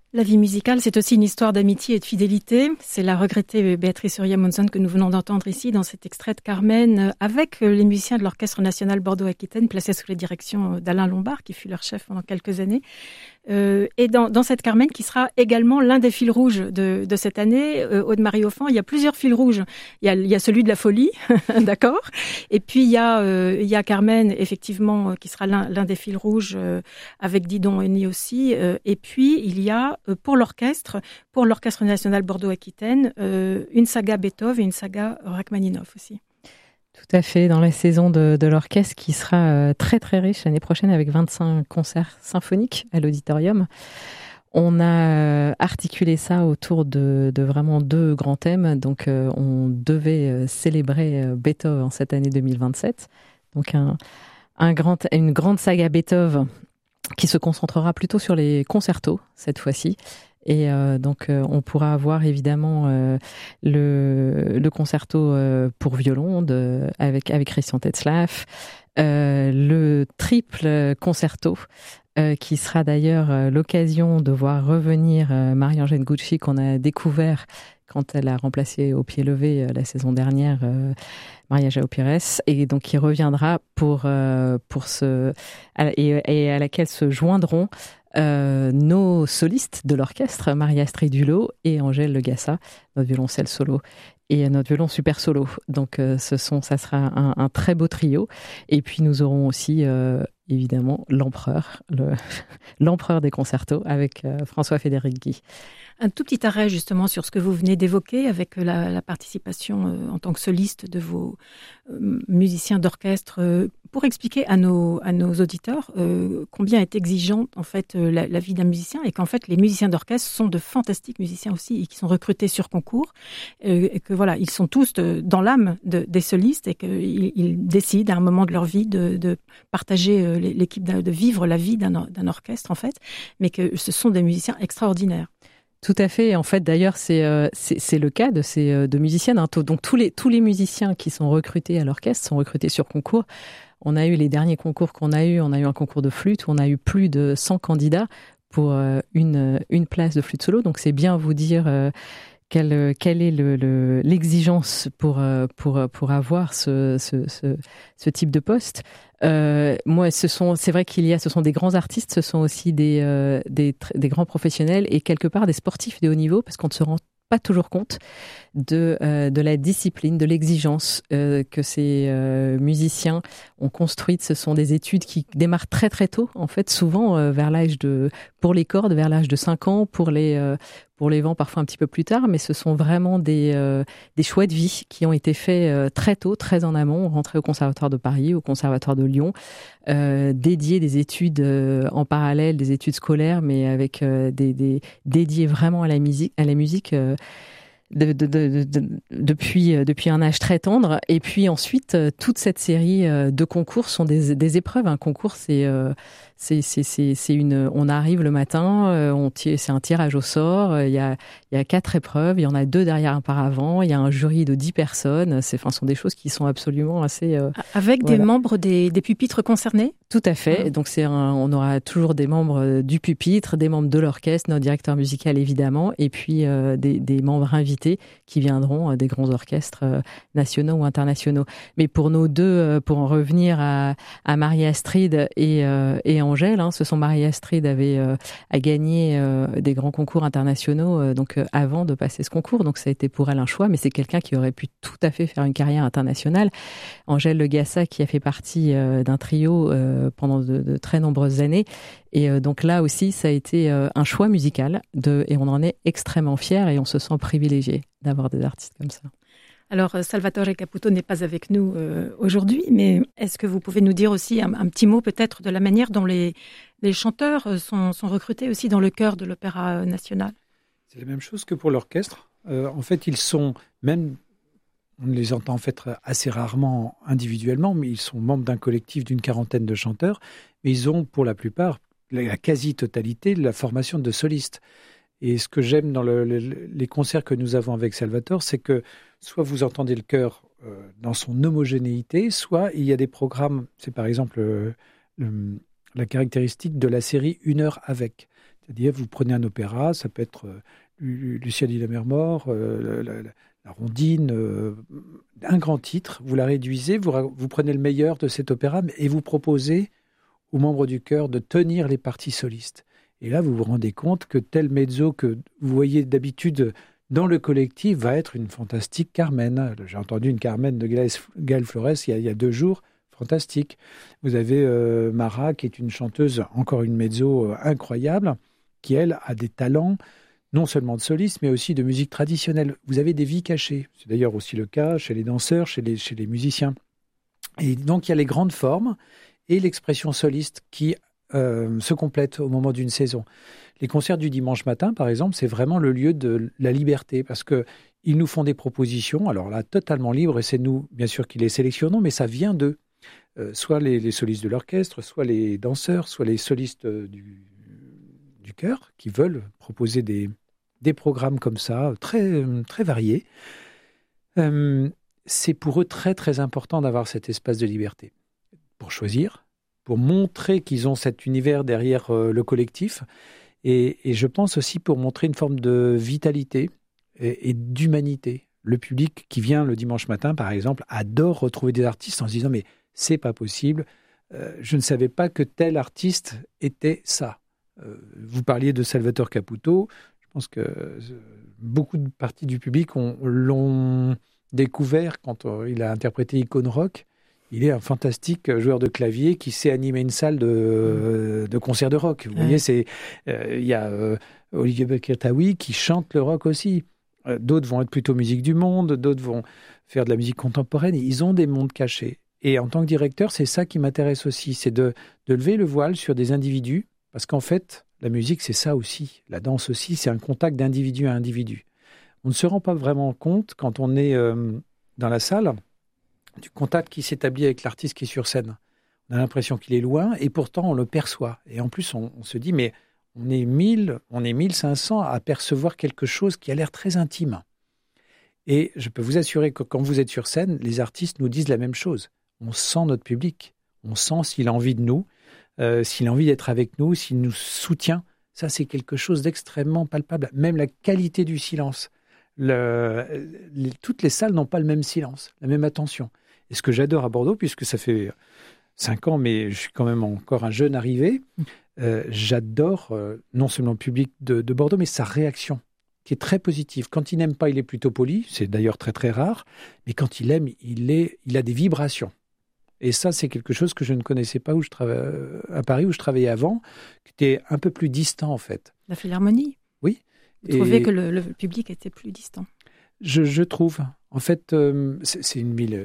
La vie musicale, c'est aussi une histoire d'amitié et de fidélité. C'est la regrettée Béatrice Uriah-Monzon que nous venons d'entendre ici dans cet extrait de Carmen avec les musiciens de l'Orchestre national Bordeaux-Aquitaine placés sous la direction d'Alain Lombard qui fut leur chef pendant quelques années. Et dans cette Carmen qui sera également l'un des fils rouges de cette année, Aude-Marie Offand, il y a plusieurs fils rouges. Il y a celui de la folie, d'accord. Et puis il y a Carmen effectivement qui sera l'un des fils rouges avec Didon Henny aussi. Et puis il y a pour l'Orchestre national Bordeaux-Aquitaine, une saga Beethoven et une saga Rachmaninoff aussi. Tout à fait, dans la saison de l'orchestre qui sera très très riche l'année prochaine avec 25 concerts symphoniques à l'auditorium. On a articulé ça autour de vraiment deux grands thèmes. Donc on devait célébrer Beethoven en cette année 2027. Donc une grande saga Beethoven qui se concentrera plutôt sur les concertos cette fois-ci. Et donc on pourra avoir évidemment le concerto pour violon avec Christian Tetzlaff, le triple concerto qui sera d'ailleurs l'occasion de voir revenir Marie-Angèle Gucci qu'on a découvert quand elle a remplacé au pied levé la saison dernière Maria João Pires, et donc qui reviendra pour et à laquelle se joindront nos solistes de l'orchestre, Marie-Astrid Dulot et Angèle Legassa, notre violoncelle solo et notre violon super solo. Donc ça sera un très beau trio. Et puis nous aurons aussi évidemment l'empereur des concertos avec François-Frédéric Guy. Un tout petit arrêt justement sur ce que vous venez d'évoquer avec la participation en tant que soliste de vos musiciens d'orchestre pour expliquer à nos auditeurs combien est exigeante en fait la vie d'un musicien et qu'en fait les musiciens d'orchestre sont de fantastiques musiciens aussi et qui sont recrutés sur concours et que voilà ils sont tous dans l'âme des solistes et qu'ils décident à un moment de leur vie de partager l'équipe de vivre la vie d'un orchestre en fait, mais que ce sont des musiciens extraordinaires. Tout à fait. En fait, d'ailleurs, c'est le cas de ces deux musiciennes. Donc tous les musiciens qui sont recrutés à l'orchestre sont recrutés sur concours. On a eu les derniers concours on a eu un concours de flûte où on a eu plus de 100 candidats pour une place de flûte solo. Donc c'est bien vous dire quelle est l'exigence pour avoir ce type de poste. Moi, c'est vrai ce sont des grands artistes, ce sont aussi des grands professionnels et quelque part des sportifs de haut niveau parce qu'on ne se rend pas toujours compte de la discipline, de l'exigence que ces musiciens ont construite. Ce sont des études qui démarrent très très tôt, en fait, souvent pour les cordes, vers l'âge de 5 ans, pour les vents parfois un petit peu plus tard, mais ce sont vraiment des choix de vie qui ont été faits très tôt, très en amont, rentrés au Conservatoire de Paris, au Conservatoire de Lyon, dédiés des études en parallèle, des études scolaires, mais avec dédiés vraiment à la musique depuis un âge très tendre. Et puis ensuite, toute cette série de concours sont des épreuves. Un concours, on arrive le matin, c'est un tirage au sort. Il y a 4 épreuves. Il y en a 2 derrière un paravent. Il y a un jury de 10 personnes. Ce sont des choses qui sont absolument assez. Avec des membres des pupitres concernés. Tout à fait. Donc on aura toujours des membres du pupitre, des membres de l'orchestre, notre directeur musical évidemment, et puis des membres invités qui viendront des grands orchestres nationaux ou internationaux. Mais pour nos deux, pour en revenir à Marie-Astrid et Angèle, Marie-Astrid a gagné des grands concours internationaux donc avant de passer ce concours, donc ça a été pour elle un choix, mais c'est quelqu'un qui aurait pu tout à fait faire une carrière internationale. Angèle Legassa qui a fait partie d'un trio pendant de très nombreuses années. Et donc là aussi, ça a été un choix musical et on en est extrêmement fiers et on se sent privilégié d'avoir des artistes comme ça. Alors, Salvatore Caputo n'est pas avec nous aujourd'hui, mais est-ce que vous pouvez nous dire aussi un petit mot peut-être de la manière dont les chanteurs sont recrutés aussi dans le chœur de l'Opéra national ? C'est la même chose que pour l'orchestre. En fait, ils sont même... On les entend en fait assez rarement individuellement, mais ils sont membres d'un collectif d'une 40aine de chanteurs. Mais ils ont, pour la plupart, la quasi-totalité de la formation de solistes. Et ce que j'aime dans les concerts que nous avons avec Salvatore, c'est que soit vous entendez le chœur dans son homogénéité, soit il y a des programmes, c'est par exemple la caractéristique de la série 1 heure avec. C'est-à-dire, vous prenez un opéra, ça peut être Lucien dit la mer mort, la Rondine, un grand titre, vous la réduisez, vous prenez le meilleur de cet opéra et vous proposez aux membres du chœur de tenir les parties solistes. Et là, vous vous rendez compte que tel mezzo que vous voyez d'habitude dans le collectif va être une fantastique Carmen. J'ai entendu une Carmen de Gaël Flores il y a 2 jours, fantastique. Vous avez Mara, qui est une chanteuse, encore une mezzo incroyable, qui, elle, a des talents, non seulement de soliste, mais aussi de musique traditionnelle. Vous avez des vies cachées. C'est d'ailleurs aussi le cas chez les danseurs, chez les musiciens. Et donc, il y a les grandes formes et l'expression soliste qui se complètent au moment d'une saison. Les concerts du dimanche matin, par exemple, c'est vraiment le lieu de la liberté, parce qu'ils nous font des propositions, alors là, totalement libres, et c'est nous, bien sûr, qui les sélectionnons, mais ça vient d'eux. Soit les solistes de l'orchestre, soit les danseurs, soit les solistes du chœur, qui veulent proposer des programmes comme ça, très, très variés. C'est pour eux très, très important d'avoir cet espace de liberté, pour choisir, pour montrer qu'ils ont cet univers derrière le collectif, et je pense aussi pour montrer une forme de vitalité et d'humanité. Le public qui vient le dimanche matin, par exemple, adore retrouver des artistes en se disant « mais c'est pas possible, je ne savais pas que tel artiste était ça ». Vous parliez de Salvatore Caputo, je pense que beaucoup de parties du public l'ont découvert quand il a interprété Icône Rock. Il est un fantastique joueur de clavier qui sait animer une salle de concert de rock. Vous voyez, il y a Olivier Beketaoui qui chante le rock aussi. D'autres vont être plutôt musique du monde, d'autres vont faire de la musique contemporaine. Ils ont des mondes cachés. Et en tant que directeur, c'est ça qui m'intéresse aussi, c'est de lever le voile sur des individus, parce qu'en fait, la musique, c'est ça aussi. La danse aussi, c'est un contact d'individu à individu. On ne se rend pas vraiment compte, quand on est dans la salle, du contact qui s'établit avec l'artiste qui est sur scène. On a l'impression qu'il est loin, et pourtant on le perçoit. Et en plus, on se dit, mais on est 1500 à percevoir quelque chose qui a l'air très intime. Et je peux vous assurer que quand vous êtes sur scène, les artistes nous disent la même chose. On sent notre public, on sent s'il a envie de nous, s'il a envie d'être avec nous, s'il nous soutient. Ça, c'est quelque chose d'extrêmement palpable. Même la qualité du silence. Toutes les salles n'ont pas le même silence, la même attention. Et ce que j'adore à Bordeaux, puisque ça fait 5 ans, mais je suis quand même encore un jeune arrivé, j'adore non seulement le public de Bordeaux, mais sa réaction, qui est très positive. Quand il n'aime pas, il est plutôt poli, c'est d'ailleurs très très rare, mais quand il aime, il a des vibrations. Et ça, c'est quelque chose que je ne connaissais pas à Paris, où je travaillais avant, qui était un peu plus distant en fait. La Philharmonie ? Oui. Vous trouvez que le public était plus distant ? Je trouve. En fait, c'est une ville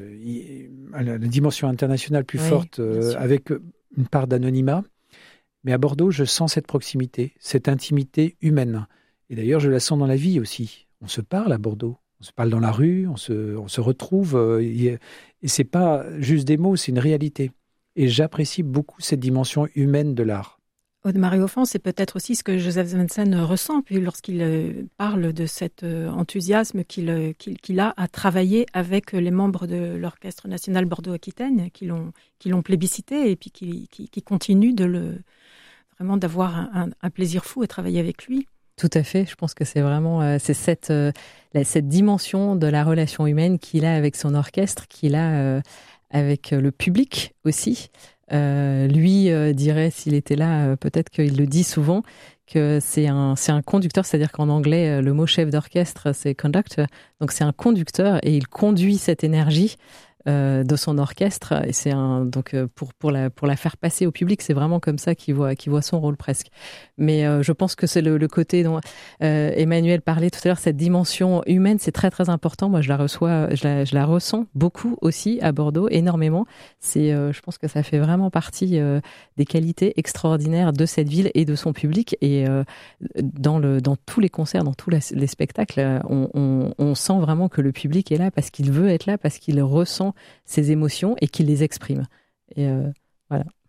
à la dimension internationale plus forte, avec une part d'anonymat. Mais à Bordeaux, je sens cette proximité, cette intimité humaine. Et d'ailleurs, je la sens dans la vie aussi. On se parle à Bordeaux. On se parle dans la rue, on se retrouve. Et c'est pas juste des mots, c'est une réalité. Et j'apprécie beaucoup cette dimension humaine de l'art. Audemars Hoffmann, c'est peut-être aussi ce que Joseph Svensen ressent, puis lorsqu'il parle de cet enthousiasme qu'il a à travailler avec les membres de l'Orchestre national Bordeaux-Aquitaine, qui l'ont plébiscité et puis qui continuent vraiment d'avoir un plaisir fou à travailler avec lui. Tout à fait. Je pense que c'est vraiment cette dimension de la relation humaine qu'il a avec son orchestre, qu'il a avec le public aussi. Lui dirait, s'il était là, peut-être qu'il le dit souvent, que c'est un conducteur, c'est-à-dire qu'en anglais, le mot chef d'orchestre, c'est conductor. Donc c'est un conducteur et il conduit cette énergie de son orchestre. Et c'est donc pour la faire passer au public, c'est vraiment comme ça qu'il voit son rôle presque. Mais je pense que c'est le côté dont Emmanuel parlait tout à l'heure, cette dimension humaine, c'est très très important. Moi, je la ressens beaucoup aussi à Bordeaux, énormément. Je pense que ça fait vraiment partie des qualités extraordinaires de cette ville et de son public. Et dans tous les concerts, dans tous les spectacles, on sent vraiment que le public est là parce qu'il veut être là, parce qu'il ressent ses émotions et qu'il les exprime. Et voilà.